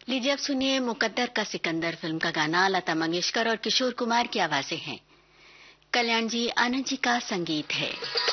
लीजिए अब सुनिए मुकद्दर का सिकंदर फिल्म का गाना लता मंगेशकर और किशोर कुमार की आवाजें हैं। कल्याण जी आनंद जी का संगीत है।